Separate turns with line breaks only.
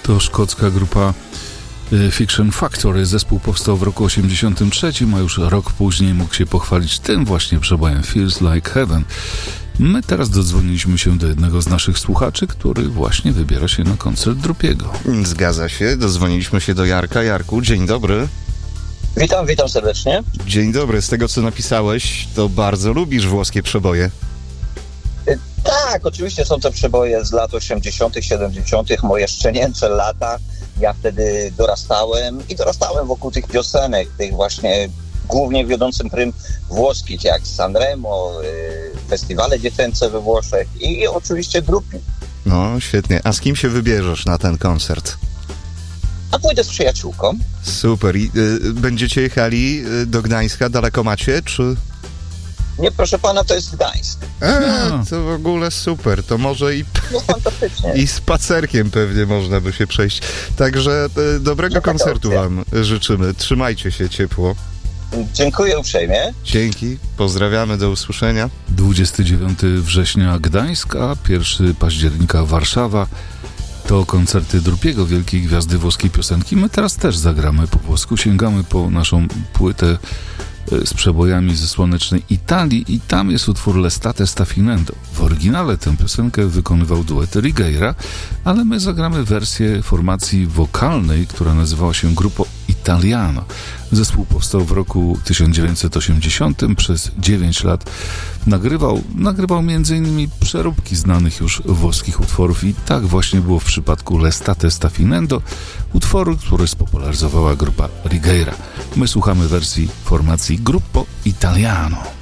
To szkocka grupa Fiction Factory. Zespół powstał w roku 1983, a już rok później mógł się pochwalić tym właśnie przebojem Feels Like Heaven. My teraz dodzwoniliśmy się do jednego z naszych słuchaczy, który właśnie wybiera się na koncert Drupiego.
Zgadza się, dodzwoniliśmy się do Jarka. Jarku, dzień dobry.
Witam serdecznie.
Dzień dobry, z tego co napisałeś, to bardzo lubisz włoskie przeboje.
Tak, oczywiście są to przeboje z lat 80., 70., moje szczenięce lata. Ja wtedy dorastałem wokół tych piosenek, tych właśnie głównie wiodącym prym włoskich, jak Sanremo, festiwale dziecięce we Włoszech i oczywiście Drupi.
No, świetnie. A z kim się wybierzesz na ten koncert?
A pójdę z przyjaciółką.
Super. I będziecie jechali do Gdańska? Daleko macie, czy...
Nie, proszę pana, to jest Gdańsk.
To w ogóle super. To może
No fantastycznie.
i spacerkiem pewnie można by się przejść. Także dobrego koncertu wam życzymy. Trzymajcie się ciepło.
Dziękuję uprzejmie.
Dzięki. Pozdrawiamy. Do usłyszenia.
29 września Gdańsk, a 1 października Warszawa. To koncerty Drupiego, wielkiej gwiazdy włoskiej piosenki. My teraz też zagramy po włosku. Sięgamy po naszą płytę z przebojami ze słonecznej Italii i tam jest utwór L'estate sta finendo. W oryginale tę piosenkę wykonywał duet Righeira, ale my zagramy wersję formacji wokalnej, która nazywała się Gruppo Italiano. Zespół powstał w roku 1980, przez 9 lat nagrywał m.in. przeróbki znanych już włoskich utworów i tak właśnie było w przypadku L'estate sta finendo, utworu, który spopularyzowała grupa Righeira. My słuchamy wersji formacji Gruppo Italiano.